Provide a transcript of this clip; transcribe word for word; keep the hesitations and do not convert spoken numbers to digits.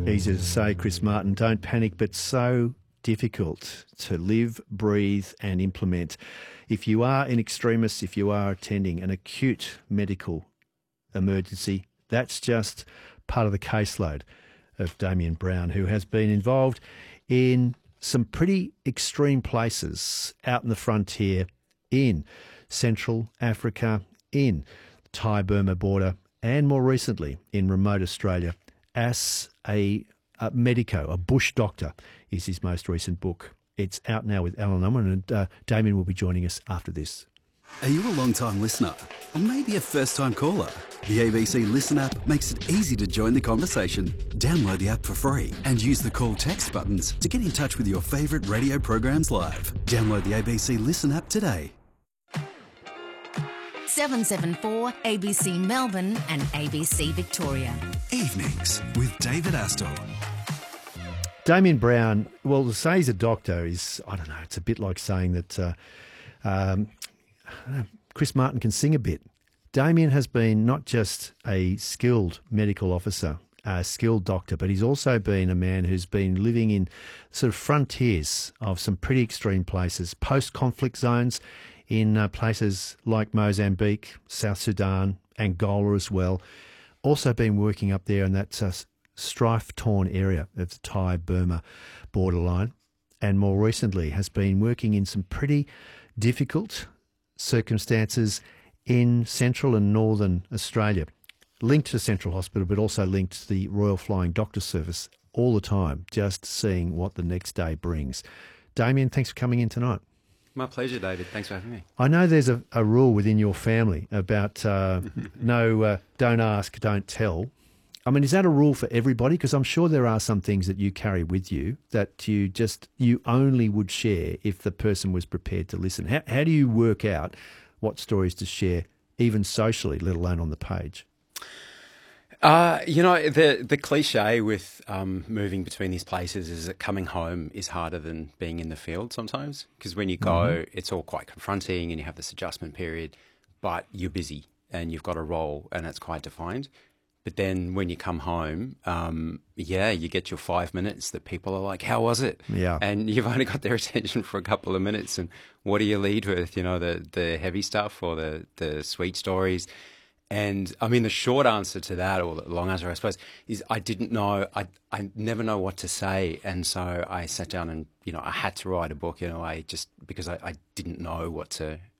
Easy to say, Chris Martin, don't panic, but so difficult to live, breathe and implement. If you are in extremis, if you are attending an acute medical emergency, that's just part of the caseload of Damien Brown, who has been involved in some pretty extreme places out in the frontier in Central Africa, in the Thai-Burma border, and more recently in remote Australia as a, a medico, a bush doctor, is his most recent book. It's out now with Alan Unwin, and uh, Damien will be joining us after this. Are you a long-time listener? Or maybe a first-time caller? The A B C Listen app makes it easy to join the conversation. Download the app for free and use the call text buttons to get in touch with your favourite radio programs live. Download the A B C Listen app today. seven seven four A B C Melbourne and A B C Victoria. Evenings with David Astor. Damien Brown, well, to say he's a doctor is, I don't know, it's a bit like saying that uh, um, Chris Martin can sing a bit. Damien has been not just a skilled medical officer, a skilled doctor, but he's also been a man who's been living in sort of frontiers of some pretty extreme places, post-conflict zones in uh, places like Mozambique, South Sudan, Angola as well. Also been working up there in that uh, strife-torn area of the Thai-Burma borderline, and more recently has been working in some pretty difficult circumstances in central and northern Australia, linked to Central Hospital, but also linked to the Royal Flying Doctor Service all the time, just seeing what the next day brings. Damien, thanks for coming in tonight. My pleasure, David. Thanks for having me. I know there's a, a rule within your family about uh, no, uh, don't ask, don't tell. I mean, is that a rule for everybody? Because I'm sure there are some things that you carry with you that you just, you only would share if the person was prepared to listen. How, how do you work out what stories to share, even socially, let alone on the page? Uh, you know, the the cliche with um, moving between these places is that coming home is harder than being in the field sometimes, because when you go, mm-hmm. it's all quite confronting and you have this adjustment period, but you're busy and you've got a role and it's quite defined. But then when you come home, um, yeah, you get your five minutes that people are like, how was it? Yeah. And you've only got their attention for a couple of minutes. And what do you lead with? You know, the, the heavy stuff or the, the sweet stories? And I mean, the short answer to that, or the long answer, I suppose, is I didn't know. I I never know what to say. And so I sat down and, you know, I had to write a book, you know, I just, because I, I didn't know what to,